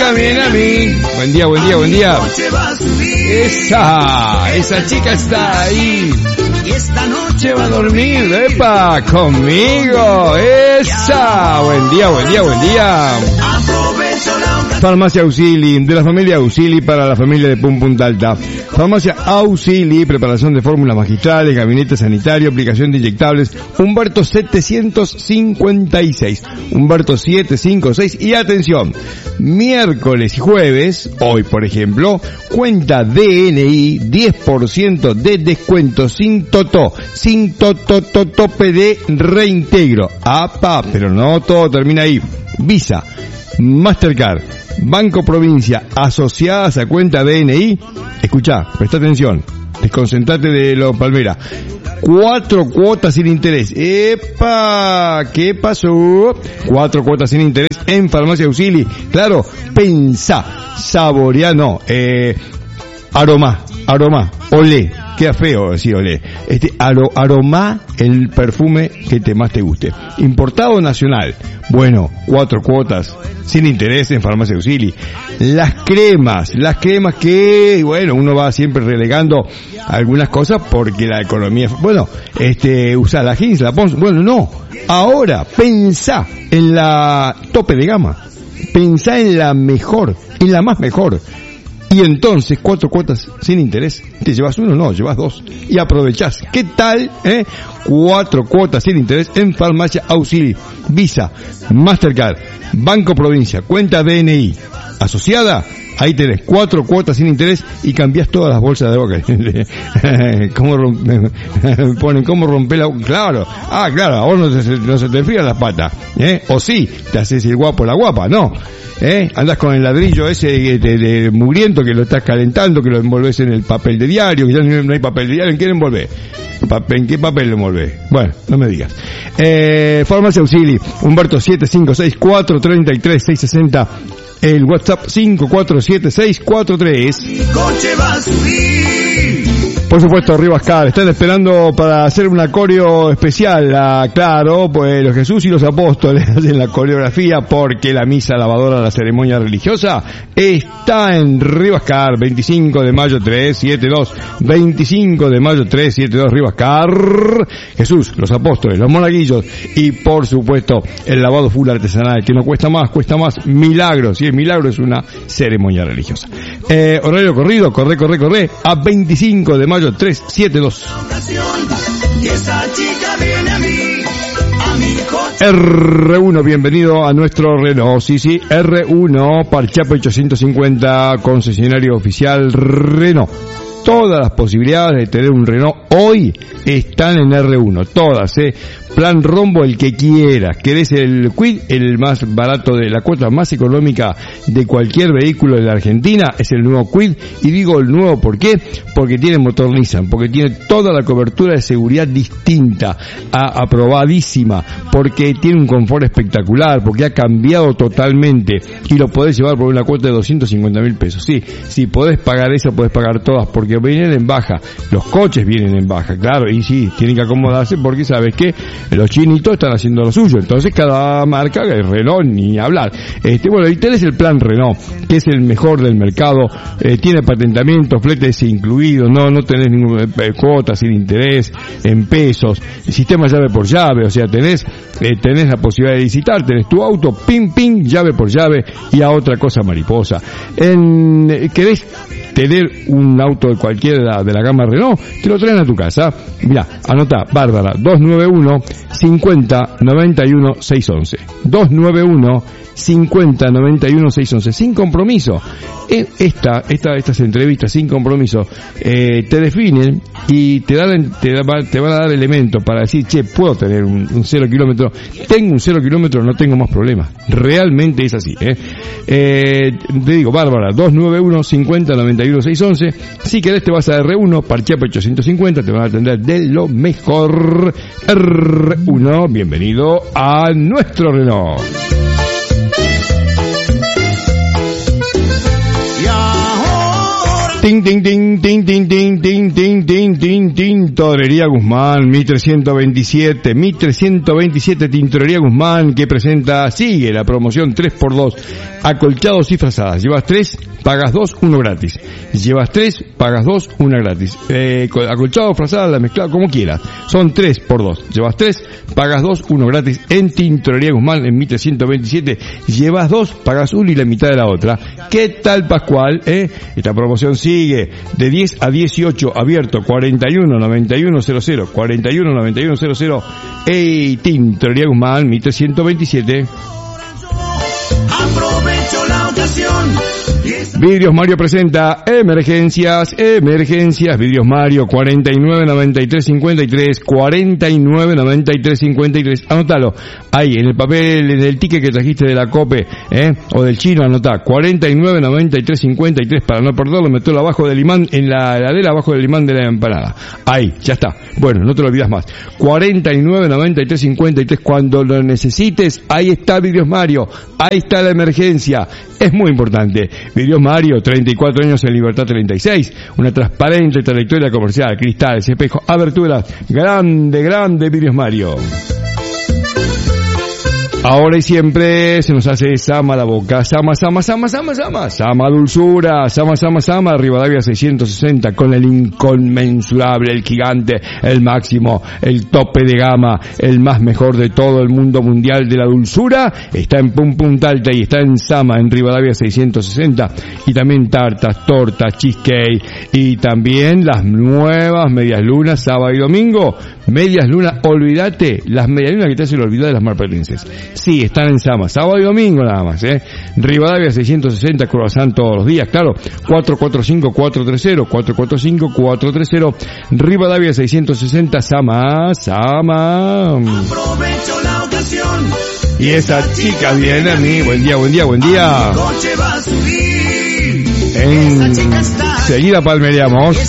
chica viene a mí. Buen día, buen día, buen día. Esa chica está ahí. Y esta noche va a dormir, epa, conmigo. Esa. Buen día, buen día, buen día. Farmacia Auxili, de la familia Auxili para la familia de Punta Alta. Farmacia Auxili, preparación de fórmulas magistrales, gabinete sanitario, aplicación de inyectables. Humberto 756. Humberto 756. Y atención, miércoles y jueves, hoy por ejemplo, cuenta DNI, 10% de descuento sin tope de reintegro. ¡Apa! Pero no todo termina ahí. Visa, Mastercard, Banco Provincia, asociadas a cuenta DNI. Escuchá, presta atención, desconcentrate de lo Palmera. 4 cuotas sin interés. ¡Epa! ¿Qué pasó? 4 cuotas sin interés en Farmacia Auxili. Claro, pensá, saboreá, no, aroma, olé. Queda feo decir olé. Aroma el perfume que más te guste. Importado nacional. Bueno, 4 cuotas sin interés en Farmacia Auxili. Las cremas que, bueno, uno va siempre relegando algunas cosas porque la economía, bueno, usa la Hins, la Pons, bueno, no. Ahora, pensá en la tope de gama. Pensá en la mejor, en la más mejor. Y entonces, 4 cuotas sin interés. ¿Te llevas uno? No, llevas 2. Y aprovechás. ¿Qué tal? 4 cuotas sin interés en Farmacia Auxili. Visa, Mastercard, Banco Provincia, cuenta DNI. Asociada, ahí tenés 4 cuotas sin interés y cambiás todas las bolsas de boca. ¿Cómo romper la... Claro. Ah, claro, a vos no se te enfrían las patas. O sí, te haces el guapo la guapa. No. Andás con el ladrillo ese de mugriento que lo estás calentando, que lo envolves en el papel de diario, que ya no hay papel de diario. ¿En qué lo envolvés? ¿En qué papel lo envolvés? Bueno, no me digas. Farmacia Auxili, Humberto 756-433-660, el WhatsApp 547643. Coche va a subir. Por supuesto, Rivascar, están esperando para hacer una coreo especial, claro, pues los Jesús y los apóstoles hacen la coreografía porque la misa lavadora, la ceremonia religiosa, está en Rivascar, 25 de mayo 372, 25 de mayo 372, Rivascar, Jesús, los apóstoles, los monaguillos y por supuesto el lavado full artesanal, que no cuesta más, milagros, y el milagro es una ceremonia religiosa. Horario corrido, corre, a 25 de mayo 372. R1, bienvenido a nuestro Renault. Sí, R1, Parchape 850, concesionario oficial Renault. Todas las posibilidades de tener un Renault hoy están en R1, todas, Plan rombo el que quieras. ¿Querés el Kwid? El más barato de la cuota más económica de cualquier vehículo de la Argentina es el nuevo Kwid. Y digo el nuevo, ¿por qué? Porque tiene motor Nissan, porque tiene toda la cobertura de seguridad distinta, aprobadísima, porque tiene un confort espectacular, porque ha cambiado totalmente y lo podés llevar por una cuota de 250.000 pesos. Sí, si podés pagar eso, podés pagar todas, porque vienen en baja. Los coches vienen en baja, claro, y sí, tienen que acomodarse porque sabes que los chinitos están haciendo lo suyo. Entonces cada marca, el Renault ni hablar. Bueno, y tenés el plan Renault, que es el mejor del mercado, tiene patentamiento, fletes incluidos, no tenés ninguna cuota sin interés en pesos, sistema llave por llave, o sea, tenés la posibilidad de licitar, tenés tu auto, ping, llave por llave y a otra cosa mariposa. ¿Querés tener un auto de cualquiera de la gama Renault? Te lo traen a tu casa. Mirá, anota, Bárbara, 291-50-91-611. 291-50-91-611. Sin compromiso. Estas entrevistas sin compromiso te definen y te van a dar elementos para decir, puedo tener un 0 kilómetro, tengo un 0 kilómetro, no tengo más problemas. Realmente es así, te digo, Bárbara, 291-50-91-611. Si querés te vas a R1, Parchape 850, te van a atender de lo mejor. R1, bienvenido a nuestro Renault. Tin, tin, tin, tin, tin, tin, tin, tin, tin, tin, Tintorería Guzmán, 1327 Tintorería Guzmán, que sigue la promoción 3x2, acolchados y frazadas. Llevas 3, pagas 2, 1 gratis. Llevas 3, pagas 2, 1 gratis. Acolchados, frazadas, la mezclada, como quieras. Son 3x2. Llevas 3, pagas 2, 1 gratis en Tintorería Guzmán, en 1327. Llevas 2, pagas 1 y la mitad de la otra. ¿Qué tal, Pascual? Esta promoción sigue de 10 a 18, abierto 41-9100, 41-9100, Tintorería Guzmán, 1327. Aprovecho la ocasión. Vidrios Mario presenta Emergencias, Vidrios Mario, 49-93-53, 49-93-53, anótalo, ahí, en el papel, en el ticket que trajiste de la COPE, o del chino, anotá, 49-93-53, para no perderlo, metelo abajo del imán, en la heladera, abajo del imán de la empanada, ahí, ya está, bueno, no te lo olvidas más, 49-93-53, cuando lo necesites, ahí está Vidrios Mario, ahí está la emergencia, es muy importante. Vidrios Mario, 34 años en Libertad 36, una transparente trayectoria comercial, cristales, espejos, aberturas, grande Vidrios Mario. Ahora y siempre se nos hace Sama la boca, Sama dulzura, Sama, Rivadavia 660, con el inconmensurable, el gigante, el máximo, el tope de gama, el más mejor de todo el mundo mundial de la dulzura, está en Punta Alta y está en Sama, en Rivadavia 660, y también tartas, tortas, cheesecake, y también las nuevas medias lunas, sábado y domingo, medias lunas, olvídate, las medias lunas que te hacen olvidar de las marplatenses. Sí, están en Sama, sábado y domingo nada más, Rivadavia 660, croissant todos los días, claro, 445-430, 445-430, Rivadavia 660, Sama. Aprovecho la ocasión. Y esa chica viene a mí, buen día. Mi coche va a subir. Enseguida palmereamos.